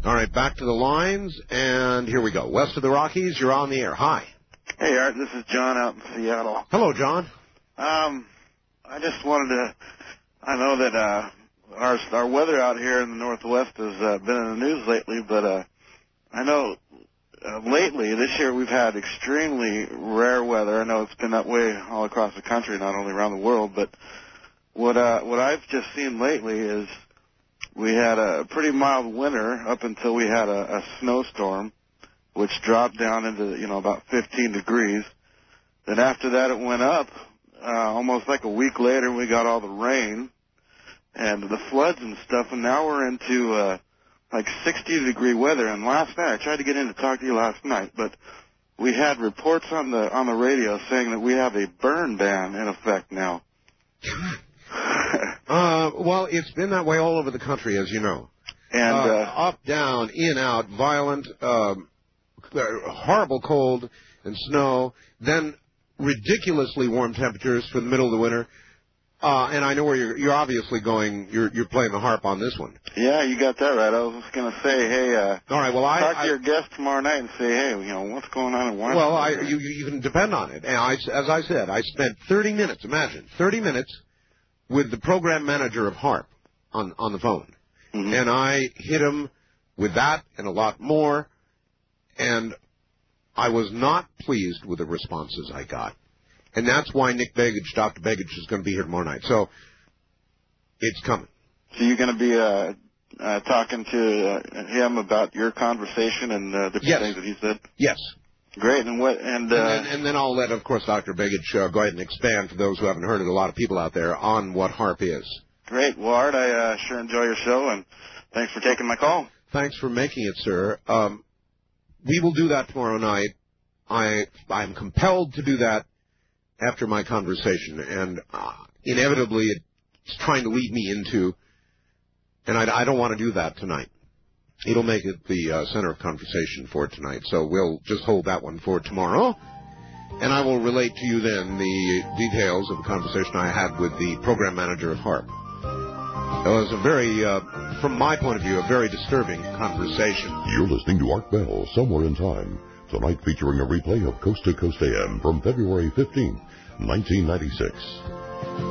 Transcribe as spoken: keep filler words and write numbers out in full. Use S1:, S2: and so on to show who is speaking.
S1: All right, back to the lines, and here we go. West of the Rockies, you're on the air. Hi.
S2: Hey, Art, this is John out in Seattle.
S1: Hello, John.
S2: Um, I just wanted to, I know that uh, our our weather out here in the Northwest has uh, been in the news lately, but uh, I know uh, lately, this year, we've had extremely rare weather. I know it's been that way all across the country, not only around the world, but what uh, what I've just seen lately is we had a pretty mild winter up until we had a, a snowstorm, which dropped down into, you know, about fifteen degrees. Then after that, it went up. Uh, almost like a week later, we got all the rain and the floods and stuff, and now we're into uh, like sixty degree weather. And last night, I tried to get in to talk to you last night, but we had reports on the on the radio saying that we have a burn ban in effect now.
S1: uh, well, it's been that way all over the country, as you know.
S2: And
S1: uh,
S2: uh,
S1: up, down, in, out, violent, um, horrible cold and snow, then ridiculously warm temperatures for the middle of the winter. Uh, and I know where you're, you're obviously going, you're, you're playing the harp on this one.
S2: Yeah, you got that right. I was just going to say, hey, uh,
S1: all right, well, I,
S2: talk to
S1: I,
S2: your guest tomorrow night and say, hey, you know, what's going on in Washington?
S1: Well, I, you, you can depend on it. And I, as I said, I spent thirty minutes, imagine, thirty minutes with the program manager of HARP on, on the phone. Mm-hmm. And I hit him with that and a lot more, and I was not pleased with the responses I got. And that's why Nick Begich, Doctor Begich, is going to be here tomorrow night. So it's coming.
S2: So you're going to be uh, uh, talking to uh, him about your conversation and uh, different
S1: yes.
S2: things that he said?
S1: Yes.
S2: Great. And what? And, uh,
S1: and, then, and then I'll let, of course, Doctor Begich uh, go ahead and expand for those who haven't heard it, a lot of people out there, on what HARP is.
S2: Great. Well, Art, I uh, sure enjoy your show, and thanks for taking my call.
S1: Thanks for making it, sir. Um, we will do that tomorrow night. I, I'm compelled to do that after my conversation, and uh, inevitably it's trying to lead me into, and I, I don't want to do that tonight. It'll make it the uh, center of conversation for tonight, so we'll just hold that one for tomorrow, and I will relate to you then the details of the conversation I had with the program manager of HARP. It was a very, uh, from my point of view, a very disturbing conversation.
S3: You're listening to Art Bell, Somewhere in Time. Tonight featuring a replay of Coast to Coast A M from February fifteenth, nineteen ninety-six.